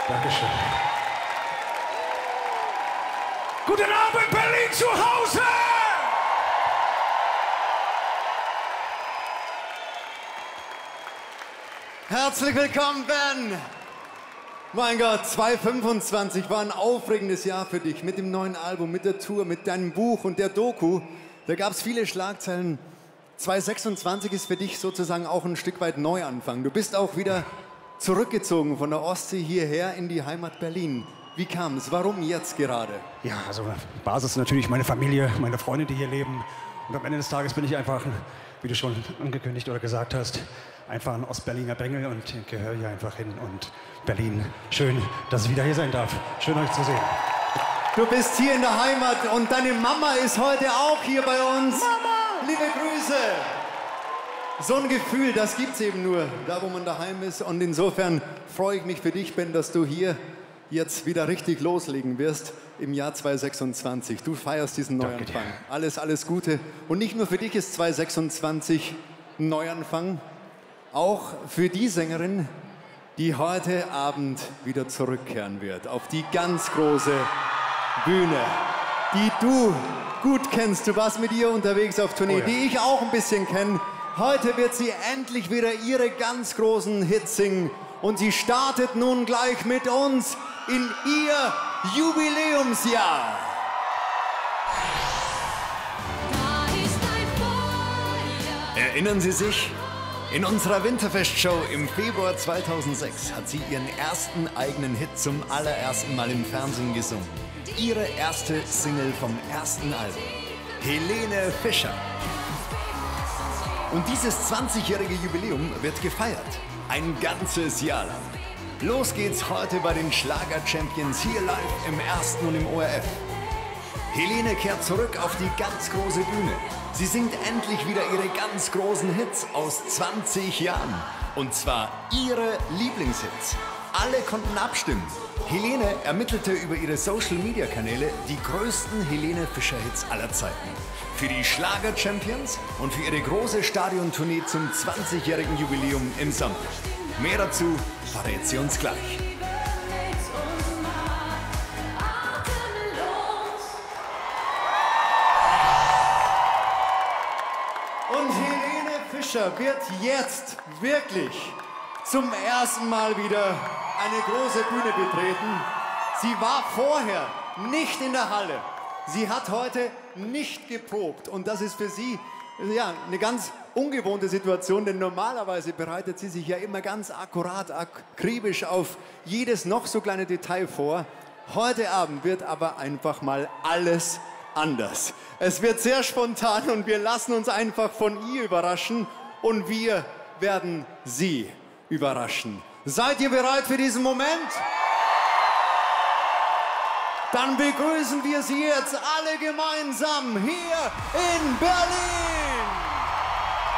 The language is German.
Dankeschön. Guten Abend, Berlin zu Hause! Herzlich willkommen, Ben! Mein Gott, 2025 war ein aufregendes Jahr für dich mit dem neuen Album, mit der Tour, mit deinem Buch und der Doku. Da gab es viele Schlagzeilen. 2026 ist für dich sozusagen auch ein Stück weit Neuanfang. Du bist auch wieder zurückgezogen von der Ostsee hierher in die Heimat Berlin. Wie kam es? Warum jetzt gerade? Ja, also Basis ist natürlich meine Familie, meine Freunde, die hier leben. Und am Ende des Tages bin ich einfach, wie du schon angekündigt oder gesagt hast, einfach ein Ostberliner Bengel und gehöre hier einfach hin. Und Berlin, schön, dass ich wieder hier sein darf. Schön, euch zu sehen. Du bist hier in der Heimat und deine Mama ist heute auch hier bei uns. Mama! Liebe Grüße! So ein Gefühl, das gibt's eben nur, da wo man daheim ist. Und insofern freue ich mich für dich, Ben, dass du hier jetzt wieder richtig loslegen wirst im Jahr 2026. Du feierst diesen Neuanfang. Alles Gute. Und nicht nur für dich ist 2026 ein Neuanfang, auch für die Sängerin, die heute Abend wieder zurückkehren wird auf die ganz große Bühne, die du gut kennst. Du warst mit ihr unterwegs auf Tournee, die ich auch ein bisschen kenne. Heute wird sie endlich wieder ihre ganz großen Hits singen. Und sie startet nun gleich mit uns in ihr Jubiläumsjahr. Erinnern Sie sich? In unserer Winterfest-Show im Februar 2006 hat sie ihren ersten eigenen Hit zum allerersten Mal im Fernsehen gesungen. Ihre erste Single vom ersten Album. Helene Fischer. Und dieses 20-jährige Jubiläum wird gefeiert. Ein ganzes Jahr lang. Los geht's heute bei den Schlager-Champions hier live im Ersten und im ORF. Helene kehrt zurück auf die ganz große Bühne. Sie singt endlich wieder ihre ganz großen Hits aus 20 Jahren. Und zwar ihre Lieblingshits. Alle konnten abstimmen. Helene ermittelte über ihre Social-Media-Kanäle die größten Helene Fischer-Hits aller Zeiten. Für die Schlager-Champions und für ihre große Stadiontournee zum 20-jährigen Jubiläum im Sommer. Mehr dazu verrät sie uns gleich. Und Helene Fischer wird jetzt wirklich zum ersten Mal wieder eine große Bühne betreten. Sie war vorher nicht in der Halle. Sie hat heute nicht geprobt und das ist für sie ja, eine ganz ungewohnte Situation, denn normalerweise bereitet sie sich ja immer ganz akkurat, akribisch auf jedes noch so kleine Detail vor. Heute Abend wird aber einfach mal alles anders. Es wird sehr spontan und wir lassen uns einfach von ihr überraschen und wir werden sie überraschen. Seid ihr bereit für diesen Moment? Dann begrüßen wir Sie jetzt alle gemeinsam hier in Berlin.